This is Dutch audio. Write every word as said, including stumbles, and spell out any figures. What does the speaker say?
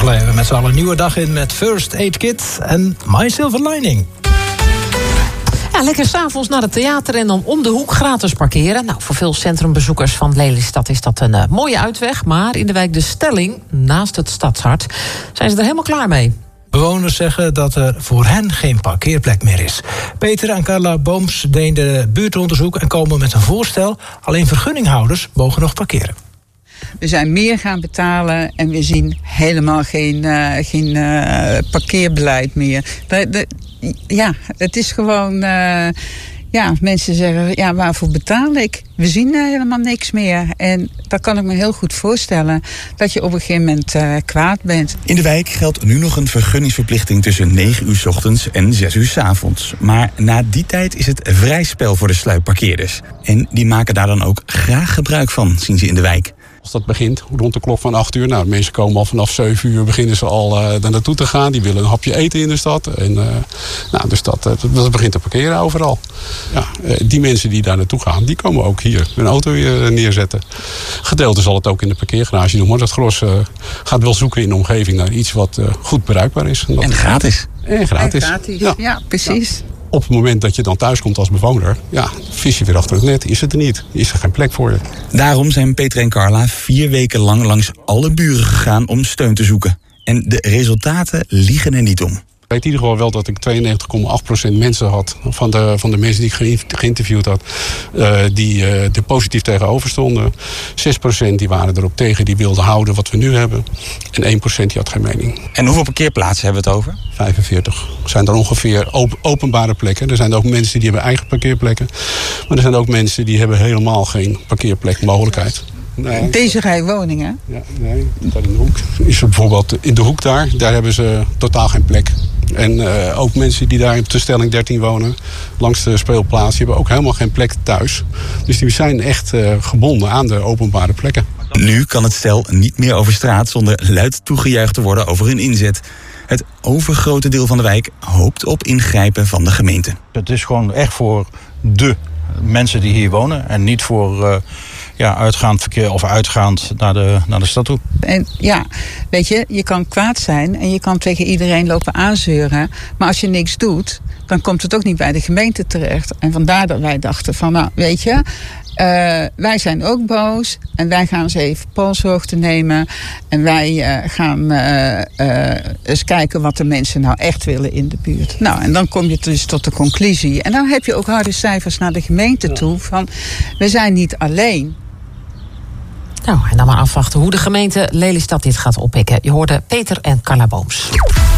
leiden we met z'n allen een nieuwe dag in met First Aid Kit en My Silver Lining. Ja, lekker 's avonds naar het theater en dan om de hoek gratis parkeren. Nou, voor veel centrumbezoekers van Lelystad is dat een uh, mooie uitweg. Maar in de wijk De Stelling, naast het stadshart, zijn ze er helemaal klaar mee. Bewoners zeggen dat er voor hen geen parkeerplek meer is. Peter en Carla Booms deden buurtonderzoek en komen met een voorstel. Alleen vergunninghouders mogen nog parkeren. We zijn meer gaan betalen en we zien helemaal geen, uh, geen uh, parkeerbeleid meer. De, de, ja, het is gewoon... Uh, ja, mensen zeggen, ja, waarvoor betaal ik? We zien uh, helemaal niks meer. En dat kan ik me heel goed voorstellen, dat je op een gegeven moment uh, kwaad bent. In de wijk geldt nu nog een vergunningsverplichting tussen negen uur 's ochtends en zes uur 's avonds. Maar na die tijd is het vrij spel voor de sluipparkeerders. En die maken daar dan ook graag gebruik van, zien ze in de wijk. Als dat begint, rond de klok van acht uur. Nou, de mensen komen al vanaf zeven uur, beginnen ze al uh, daar naartoe te gaan. Die willen een hapje eten in de stad. En, uh, nou, dus dat, uh, dat begint te parkeren overal. Ja, uh, die mensen die daar naartoe gaan, die komen ook hier hun auto weer neerzetten. Gedeelte zal het ook in de parkeergarage doen. Maar dat gros uh, gaat wel zoeken in de omgeving naar iets wat uh, goed bereikbaar is. En, dat, en gratis. En gratis. En gratis, ja, ja precies. Ja. Op het moment dat je dan thuis komt als bewoner, ja, vis je weer achter het net. Is het er niet? Is er geen plek voor je? Daarom zijn Peter en Carla vier weken lang langs alle buren gegaan om steun te zoeken. En de resultaten liegen er niet om. Ik weet in ieder geval wel dat ik tweeënnegentig komma acht procent mensen had... van de, van de mensen die ik ge- geïnterviewd had... Uh, die uh, er positief tegenover stonden. zes procent die waren erop tegen, die wilden houden wat we nu hebben. En één procent die had geen mening. En hoeveel parkeerplaatsen hebben we het over? vijfenveertig. Zijn er ongeveer op, openbare plekken. Er zijn ook mensen die hebben eigen parkeerplekken. Maar er zijn ook mensen die hebben helemaal geen parkeerplekmogelijkheid. Nee. Deze rij woningen? Ja, nee, daar in de hoek. Is er bijvoorbeeld in de hoek daar, daar hebben ze totaal geen plek. En uh, ook mensen die daar op de Stelling dertien wonen, langs de speelplaats, die hebben ook helemaal geen plek thuis. Dus die zijn echt uh, gebonden aan de openbare plekken. Nu kan het stel niet meer over straat zonder luid toegejuicht te worden over hun inzet. Het overgrote deel van de wijk hoopt op ingrijpen van de gemeente. Het is gewoon echt voor de mensen die hier wonen en niet voor uh, ja, uitgaand verkeer of uitgaand naar de, naar de stad toe. En ja, weet je, je kan kwaad zijn en je kan tegen iedereen lopen aanzeuren. Maar als je niks doet, dan komt het ook niet bij de gemeente terecht. En vandaar dat wij dachten van, nou, weet je, Uh, wij zijn ook boos en wij gaan eens even polshoogte nemen. En wij uh, gaan uh, uh, eens kijken wat de mensen nou echt willen in de buurt. Nou, en dan kom je dus tot de conclusie. En dan heb je ook harde cijfers naar de gemeente toe van, we zijn niet alleen. Nou, en dan maar afwachten hoe de gemeente Lelystad dit gaat oppikken. Je hoorde Peter en Carla Booms.